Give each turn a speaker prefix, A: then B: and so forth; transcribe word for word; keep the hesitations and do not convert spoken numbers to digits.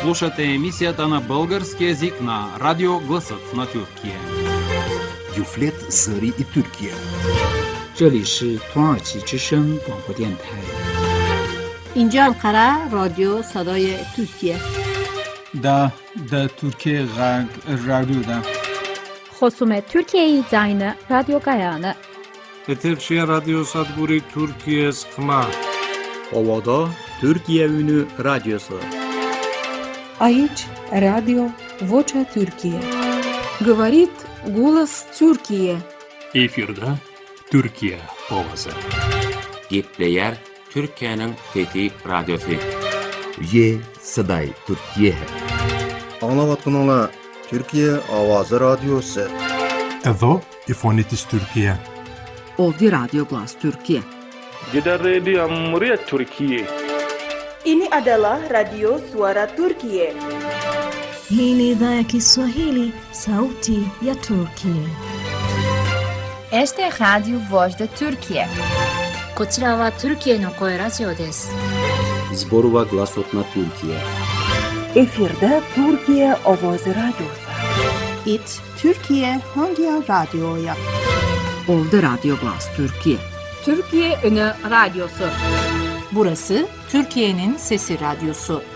A: слушате емисията на български език на Радио Гласът на Тюркия.
B: Юфлет Зари и Türkiye.
C: 这里是土耳其之声广播电台。
D: اینجا انقره رادیو صدای ترکیه.
E: دا دا Türkiye Radyo'da.
F: خصوم Türkiye Zayını Radyo Gayanı.
G: Eterşehir Radyo Sadburi Türkiye Skma.
H: Ovada Türkiye Ünü Radyosu.
I: Aici Radio Vocea Türkiye.
J: Говорит голос Türkiye.
K: Efirde Türkiye Ovası.
L: Gepleyer Türkiye'nin Fethi Radyosu.
B: Ye Saday Türkiye.
M: Anlavatkanlar Türkiye Avazı Radyosu.
N: Evo İfonitis Türkiye.
O: Ovdje Radio Glas Türkiye.
P: Gidan Radio Muryat Türkiye.
Q: Ini adalah Radio Suara Türkiye.
R: Hii ni idhaa ya Kiswahili, Sauti ya Turkiye.
S: Este é Radio Voz da Turkiye.
T: こちらはトルキエの声ラジオです。
H: Zborova Glasotna Türkiye.
U: Efirde Türkiye Ovoz Radyosu.
V: It Türkiye Hangi Radyo'ya?
O: Ovdje Radio Glas Türkiye.
D: Türkiye Ünü Radyosu.
W: Burası Türkiye'nin Sesi Radyosu.